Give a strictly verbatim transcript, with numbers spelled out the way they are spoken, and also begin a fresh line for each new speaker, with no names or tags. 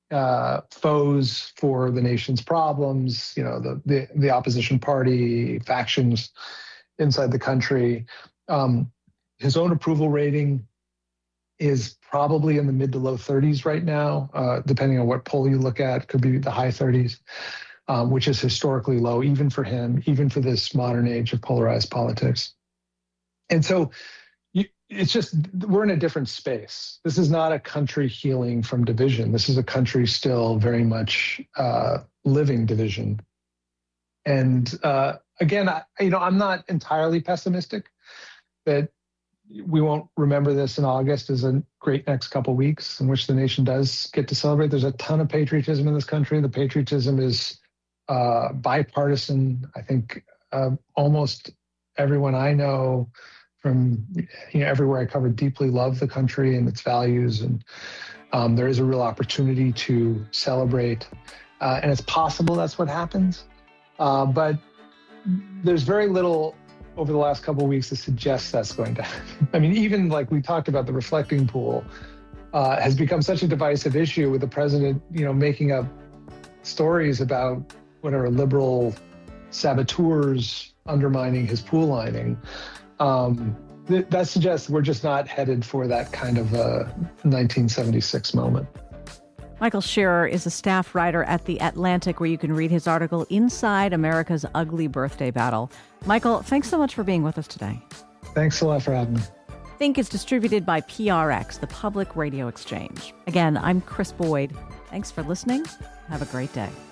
uh, foes for the nation's problems, you know, the, the, the opposition party, factions inside the country. Um, his own approval rating is probably in the mid to low thirties right now, uh, depending on what poll you look at, could be the high thirties, um, which is historically low, even for him, even for this modern age of polarized politics. And so you, it's just, we're in a different space. This is not a country healing from division. This is a country still very much uh, living division. And uh, again, I, you know, I'm not entirely pessimistic that we won't remember this in August as a great next couple of weeks in which the nation does get to celebrate. There's a ton of patriotism in this country. The patriotism is uh, bipartisan. I think uh, almost everyone I know from you know, everywhere I covered deeply love the country and its values. And um, there is a real opportunity to celebrate. Uh, and it's possible that's what happens. Uh, but there's very little over the last couple of weeks that suggests that's going to happen. I mean, even like we talked about, the reflecting pool uh, has become such a divisive issue with the president, you know, making up stories about whatever liberal saboteurs undermining his pool lining. Um, th- that suggests we're just not headed for that kind of a nineteen seventy-six moment.
Michael Shearer is a staff writer at The Atlantic, where you can read his article, Inside America's Ugly Birthday Battle. Michael, thanks so much for being with us today.
Thanks a lot for having me.
Think is distributed by P R X, the Public Radio Exchange. Again, I'm Chris Boyd. Thanks for listening. Have a great day.